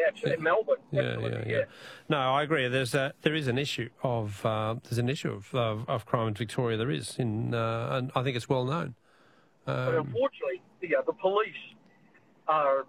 absolutely. Melbourne. Yeah. No, I agree. There is an issue of crime in Victoria. There is, and I think it's well known. But unfortunately, the police are,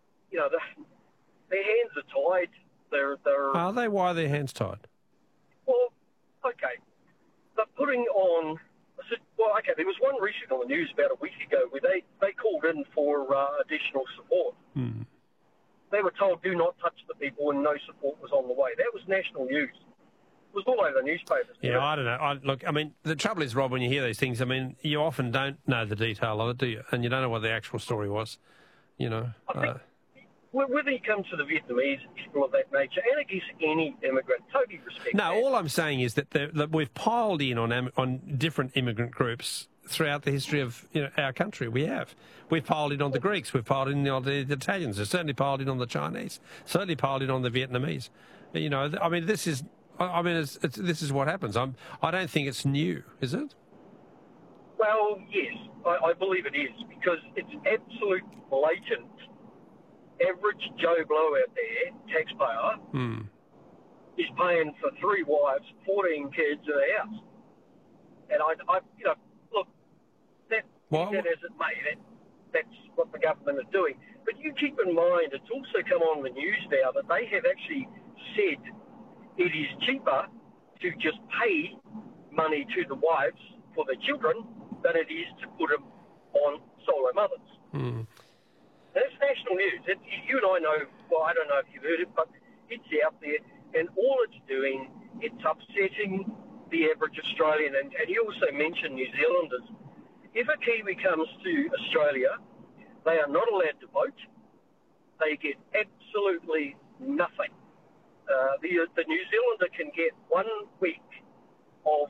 their hands are tied. Are they? Why are their hands tied? Well, okay. They're putting on. There was one recently on the news about a week ago where they called in for additional support. They were told, do not touch the people, and no support was on the way. That was national news. It was all over the newspapers. Yeah, I don't know. Look, I mean, the trouble is, Rob, when you hear these things, I mean, you often don't know the detail of it, do you? And you don't know what the actual story was, I think whether you come to the Vietnamese, people of that nature, and I guess any immigrant, totally respect that. all I'm saying is that we've piled in on different immigrant groups throughout the history of our country. We've piled in on the Greeks, we've piled in on the Italians, we've certainly piled in on the Chinese, certainly piled in on the Vietnamese. I mean, this is what happens. I don't think it's new, is it? Well, yes, I believe it is, because it's absolute blatant. Average Joe Blow out there, taxpayer, is paying for 3 wives, 14 kids, and a house. And look, that as it may, that's what the government is doing. But you keep in mind, it's also come on the news now that they have actually said it is cheaper to just pay money to the wives for their children than it is to put them on solo mothers. That's national news. You and I know, well, I don't know if you've heard it, but it's out there, and all it's doing, it's upsetting the average Australian. And you also mentioned New Zealanders. If a Kiwi comes to Australia, they are not allowed to vote. They get absolutely nothing. The New Zealander can get 1 week of,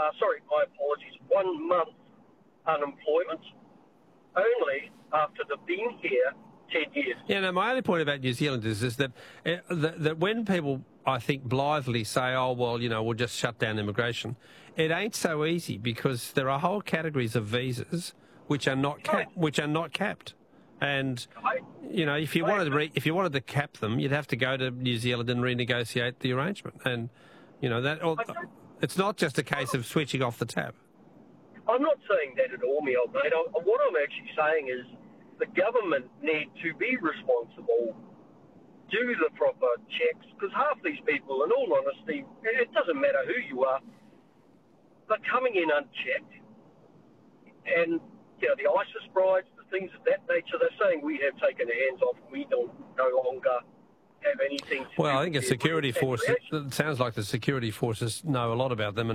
1 month unemployment, only after they've been here 10 years. Yeah, no, my only point about New Zealand is that when people, I think, blithely say, oh, well, we'll just shut down immigration, it ain't so easy, because there are whole categories of visas which are not capped. And, if you wanted to cap them, you'd have to go to New Zealand and renegotiate the arrangement. And, it's not just a case of switching off the tap. I'm not saying that at all, my old mate. What I'm actually saying is the government need to be responsible, do the proper checks, because half these people, in all honesty, it doesn't matter who you are, they're coming in unchecked. And, the ISIS brides, the things of that nature, they're saying we have taken our hands off, we don't no longer have anything to do. Well, I think a security force, it sounds like the security forces know a lot about them.